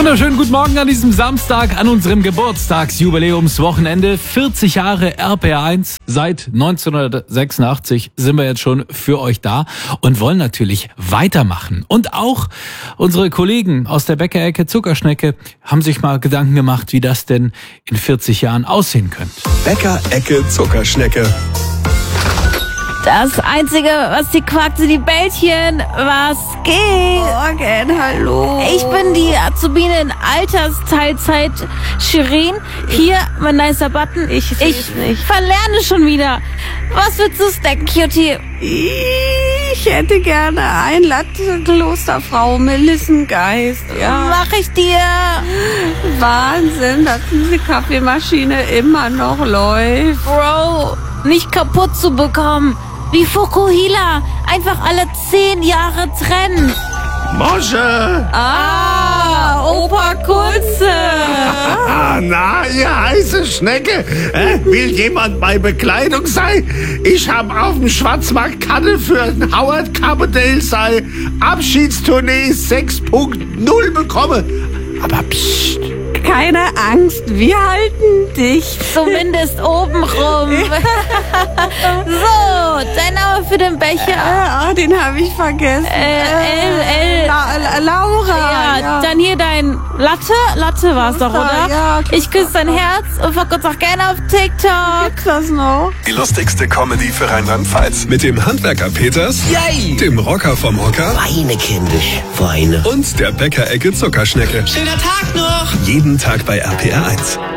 Wunderschönen guten Morgen an diesem Samstag, an unserem Geburtstagsjubiläumswochenende. 40 Jahre RPR1. Seit 1986 sind wir jetzt schon für euch da und wollen natürlich weitermachen. Und auch unsere Kollegen aus der Bäckerecke Zuckerschnecke haben sich mal Gedanken gemacht, wie das denn in 40 Jahren aussehen könnte. Bäckerecke Zuckerschnecke. Das Einzige, was die quakte, die Bällchen, was geht? Morgen, hallo. Ich bin die Azubine in Altersteilzeit Shirin. Hier, mein nicer Button. Ich verlerne schon wieder. Was willst du snacken, Cutie? Ich hätte gerne ein Latte Klosterfrau Melissengeist. Ja. Mach ich dir. Wahnsinn, dass diese Kaffeemaschine immer noch läuft. Bro, nicht kaputt zu bekommen. Wie Fukuhila. Einfach alle 10 Jahre trennen. Mosche! Opa Kunze. Na, ihr heiße Schnecke, will jemand bei Bekleidung sein? Ich hab auf dem Schwarzmarkt Kante für Howard Carpendale sei Abschiedstournee 6.0 bekommen. Aber psst. Keine Angst, wir halten dich. Zumindest obenrum. So, dein Name für den Becher. Den habe ich vergessen. Laura. Ja, dann hier dein Latte. Latte war's doch, oder? Ja, ich küsse dein Herz und verkürz auch gerne auf TikTok. Gibt's das noch? Die lustigste Comedy für Rheinland-Pfalz. Mit dem Handwerker Peters, Yay! dem Rocker vom Hocker Weine, kindisch, Weine. und der Bäckerecke Zuckerschnecke. Schöner Tag noch! Jeden Tag bei RPR1.